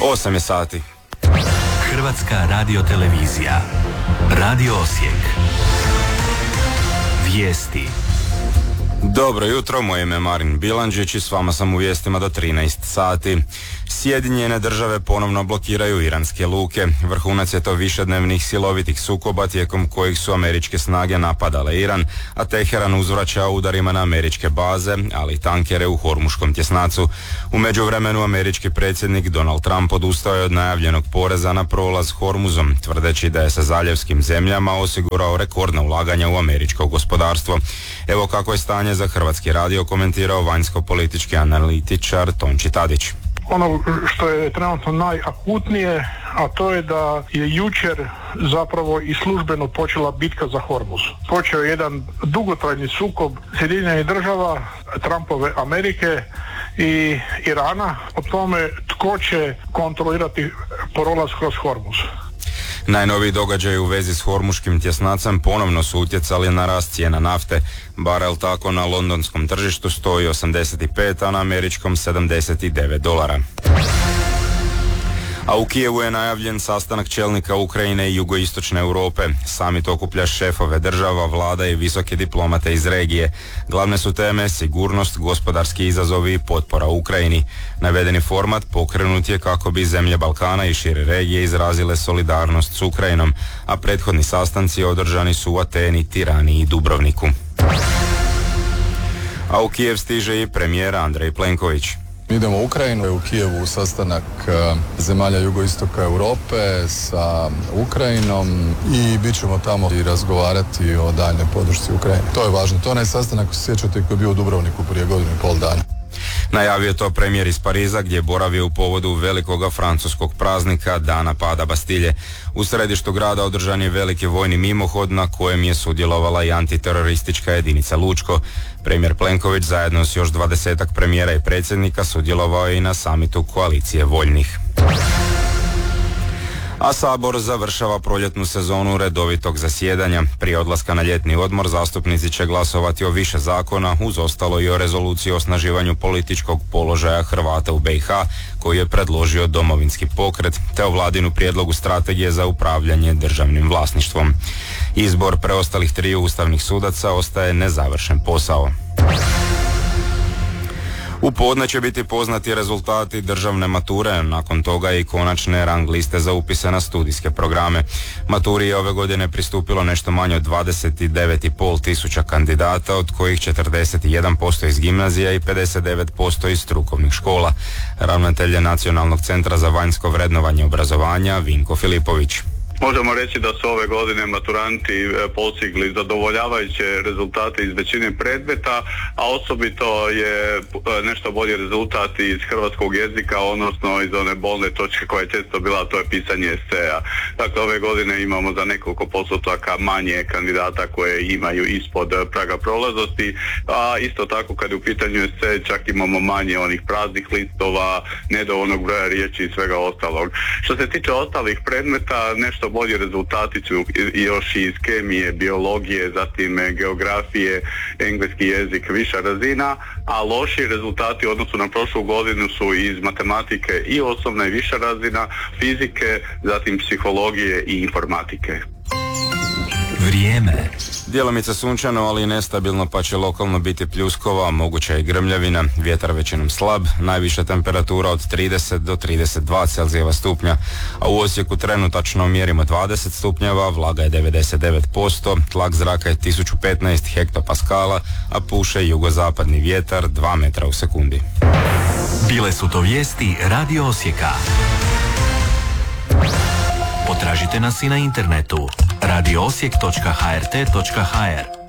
8 je sati. Hrvatska radiotelevizija. Radio Osijek. Vijesti. Dobro jutro, moje ime je Marin Bilandžić i s vama sam u vijestima do 13 sati. Sjedinjene države ponovno blokiraju iranske luke. Vrhunac je to višednevnih silovitih sukoba tijekom kojih su američke snage napadale Iran, a Teheran uzvraća udarima na američke baze, ali i tankere u Hormuškom tjesnacu. U međuvremenu američki predsjednik Donald Trump odustao je od najavljenog poreza na prolaz Hormuzom, tvrdeći da je sa zaljevskim zemljama osigurao rekordna ulaganja u američko gospodarstvo. Evo kako je stanje za Hrvatski radio komentirao vanjsko-politički analitičar Tonči Tadić. Ono što je trenutno najakutnije, a to je da je jučer zapravo i službeno počela bitka za Hormuz. Počeo je jedan dugotrajni sukob Sjedinjenih država, Trumpove Amerike i Irana o tome tko će kontrolirati prolaz kroz Hormuz. Najnoviji događaji u vezi s Hormuškim tjesnacem ponovno su utjecali na rast cijena nafte. Barel tako na londonskom tržištu stoji 85, a na američkom $79. A u Kijevu je najavljen sastanak čelnika Ukrajine i jugoistočne Europe. Summit okuplja šefove država, vlada i visoke diplomate iz regije. Glavne su teme sigurnost, gospodarski izazovi i potpora Ukrajini. Navedeni format pokrenut je kako bi zemlje Balkana i šire regije izrazile solidarnost s Ukrajinom, a prethodni sastanci održani su u Ateni, Tirani i Dubrovniku. A u Kijev stiže i premijer Andrej Plenković. Idemo u Ukrajinu, u Kijevu sastanak zemalja jugoistoka Europe sa Ukrajinom i bit ćemo tamo i razgovarati o daljnjoj podršci Ukrajini. To je važno. To je onaj sastanak, ako se sjećate, koji je bio u Dubrovniku prije godinu i pol dana. Najavio je to premijer iz Pariza gdje je boravio u povodu velikoga francuskog praznika Dana pada Bastilje. U središtu grada održan je veliki vojni mimohod na kojem je sudjelovala i antiteroristička jedinica Lučko. Premijer Plenković zajedno s još 20-ak premijera i predsjednika sudjelovao je i na samitu koalicije voljnih. A Sabor završava proljetnu sezonu redovitog zasjedanja. Prije odlaska na ljetni odmor zastupnici će glasovati o više zakona, uz ostalo i o rezoluciji o osnaživanju političkog položaja Hrvata u BiH, koji je predložio Domovinski pokret, te o vladinu prijedlogu strategije za upravljanje državnim vlasništvom. Izbor preostalih 3 ustavnih sudaca ostaje nezavršen posao. U podne će biti poznati rezultati državne mature, nakon toga i konačne rang liste za upise na studijske programe. Maturi je ove godine pristupilo nešto manje od 29,5 tisuća kandidata, od kojih 41% iz gimnazija i 59% iz strukovnih škola. Ravnatelj Nacionalnog centra za vanjsko vrednovanje obrazovanja Vinko Filipović. Možemo reći da su ove godine maturanti postigli zadovoljavajuće rezultate iz većine predmeta, a osobito je nešto bolji rezultat iz hrvatskog jezika, odnosno iz one bolne točke koja je često bila, to je pisanje eseja. Dakle, ove godine imamo za nekoliko postotaka manje kandidata koje imaju ispod praga prolaznosti, a isto tako kad je u pitanju esej čak imamo manje onih praznih listova, nedovoljnog broja riječi i svega ostalog. Što se tiče ostalih predmeta, nešto bolji rezultati su još iz kemije, biologije, zatim geografije, engleski jezik, viša razina, a loši rezultati u odnosu na prošlu godinu su iz matematike i osnovna i viša razina, fizike, zatim psihologije i informatike. Vrijeme. Djelomice sunčano, ali i nestabilno, pa će lokalno biti pljuskova, moguća i grmljavina, vjetar većinom slab, najviša temperatura od 30 do 32 Celzijeva stupnja, a u Osijeku trenutačno mjerimo 20 stupnjeva, vlaga je 99%, tlak zraka je 1015 hektopaskala, a puše jugozapadni vjetar 2 metra u sekundi. Bile su to vijesti Radio Osijeka. Potražite nas i na internetu radioosijek.hrt.hr.